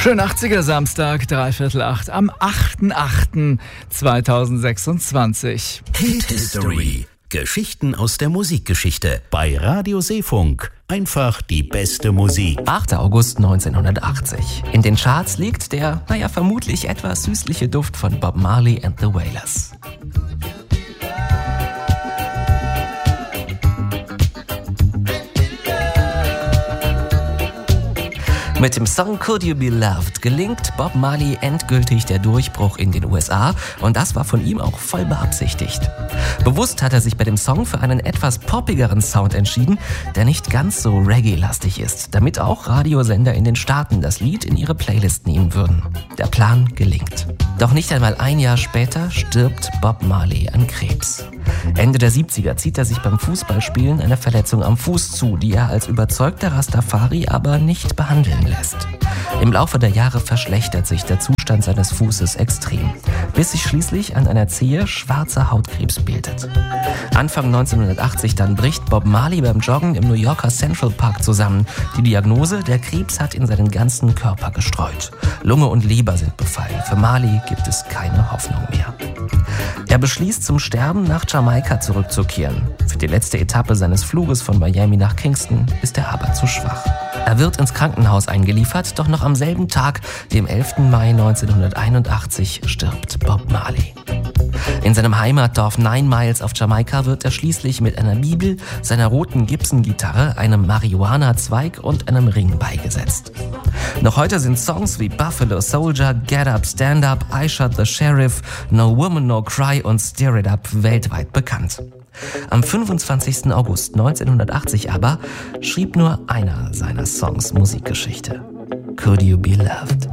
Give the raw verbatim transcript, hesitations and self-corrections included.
Schön achtziger Samstag, dreiviertel acht am achter achter zweitausendsechsundzwanzig. Hit History. Geschichten aus der Musikgeschichte bei Radio Seefunk. Einfach die beste Musik. achter August neunzehnhundertachtzig. In den Charts liegt der, naja, vermutlich etwas süßliche Duft von Bob Marley and the Wailers. Mit dem Song Could You Be Loved gelingt Bob Marley endgültig der Durchbruch in den U S A und das war von ihm auch voll beabsichtigt. Bewusst hat er sich bei dem Song für einen etwas poppigeren Sound entschieden, der nicht ganz so Reggae-lastig ist, damit auch Radiosender in den Staaten das Lied in ihre Playlist nehmen würden. Der Plan gelingt. Doch nicht einmal ein Jahr später stirbt Bob Marley an Krebs. Ende der siebziger zieht er sich beim Fußballspielen eine Verletzung am Fuß zu, die er als überzeugter Rastafari aber nicht behandeln lässt. Im Laufe der Jahre verschlechtert sich der Zustand seines Fußes extrem, bis sich schließlich an einer Zehe schwarzer Hautkrebs bildet. Anfang neunzehnhundertachtzig dann bricht Bob Marley beim Joggen im New Yorker Central Park zusammen. Die Diagnose: der Krebs hat in seinen ganzen Körper gestreut. Lunge und Leber sind befallen. Für Marley gibt es keine Hoffnung mehr. Er beschließt, zum Sterben nach Jamaika zurückzukehren. Für die letzte Etappe seines Fluges von Miami nach Kingston ist er aber zu schwach. Er wird ins Krankenhaus eingeliefert, doch noch am selben Tag, dem elften Mai neunzehnhunderteinundachtzig, stirbt Bob Marley. In seinem Heimatdorf Nine Miles auf Jamaika wird er schließlich mit einer Bibel, seiner roten Gibson-Gitarre, einem Marihuana-Zweig und einem Ring beigesetzt. Noch heute sind Songs wie Buffalo Soldier, Get Up, Stand Up, I Shot the Sheriff, No Woman, No Cry und Stir It Up weltweit bekannt. Am fünfundzwanzigsten August neunzehnhundertachtzig aber schrieb nur einer seiner Songs Musikgeschichte. Could You Be Loved?